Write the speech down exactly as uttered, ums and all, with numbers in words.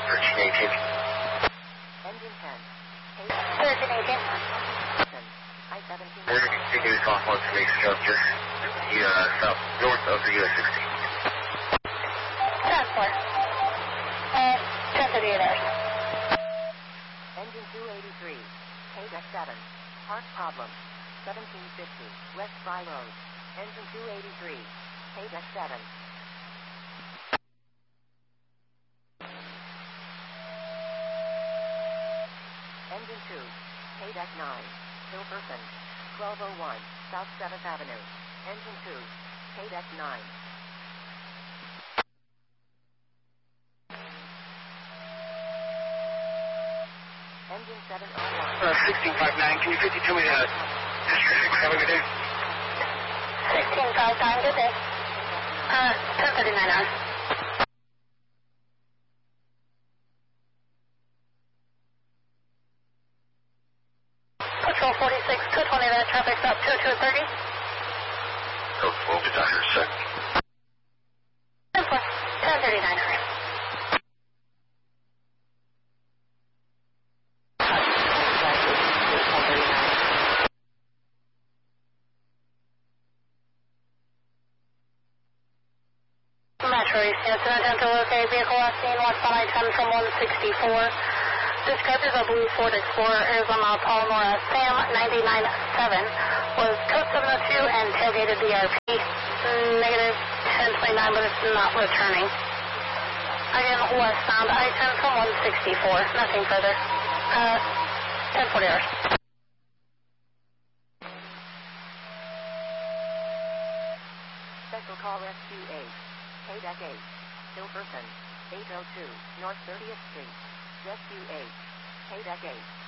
Virgin eighteen. Engine ten. Virgin eighteen. I seventeen. We're going to continue to call one to make jump just the, uh, south, north of the U S sixteen. Transport. Uh, ten thirty-eight hours. Engine two eighty-three. K seven. Park problem. seventeen fifty. West Fry Road. Engine two eighty-three. K seven. Engine two. K nine. Hilferson. twelve oh one. South seventh Avenue. Engine two. K nine. Engine seven oh one. Uh, sixteen fifty-nine, can you fifty-two me that? District six, have a good day. sixteen fifty-nine, good day. Uh, ten thirty-nine hours. Control forty-six, two twenty, that traffic stop two two thirty. Code twelve, Desire, sec. ten thirty-nine hours. Metro East, incident into located vehicle last seen westbound I ten from one sixty-four. Described as a blue Ford Explorer, Arizona, Palmora, Sam ninety-nine seven, was code seven oh two and tailgated the R P. Negative ten twenty-nine, but it's not returning. Again, westbound I ten from one sixty-four, nothing further. Uh, ten forty hours. Special call Rescue eight. K eight. Hilferson. eight oh two. North thirtieth Street. Rescue eight. K eight.